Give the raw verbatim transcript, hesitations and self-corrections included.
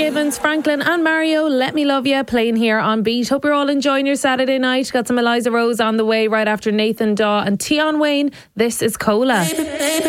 Gibbons, Franklin and Mario, Let Me Love Ya, playing here on Beat. Hope you're all enjoying your Saturday night. Got some Eliza Rose on the way right after Nathan Daw and Tion Wayne. This is Cola. Baby, baby.